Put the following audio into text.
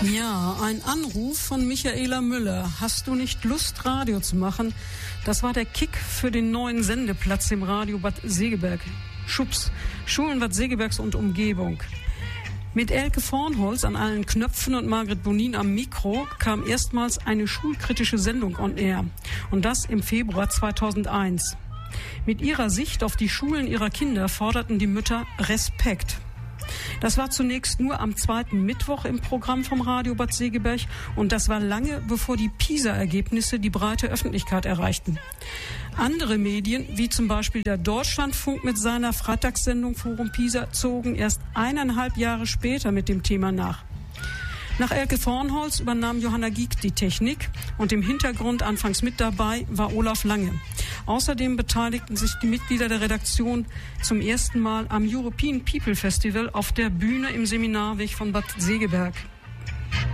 Ja, ein Anruf von Michaela Müller. Hast du nicht Lust, Radio zu machen? Das war der Kick für den neuen Sendeplatz im Radio Bad Segeberg. Schubs, Schulen Bad Segebergs und Umgebung. Mit Elke Vornholz an allen Knöpfen und Margret Bonin am Mikro kam erstmals eine schulkritische Sendung on air. Und das im Februar 2001. Mit ihrer Sicht auf die Schulen ihrer Kinder forderten die Mütter Respekt. Das war zunächst nur am zweiten Mittwoch im Programm vom Radio Bad Segeberg und das war lange bevor die PISA-Ergebnisse die breite Öffentlichkeit erreichten. Andere Medien, wie zum Beispiel der Deutschlandfunk mit seiner Freitagssendung Forum PISA, zogen erst 1,5 Jahre später mit dem Thema nach. Nach Elke Vornholz übernahm Johanna Gieck die Technik und im Hintergrund anfangs mit dabei war Olaf Lange. Außerdem beteiligten sich die Mitglieder der Redaktion zum ersten Mal am European People Festival auf der Bühne im Seminarweg von Bad Segeberg.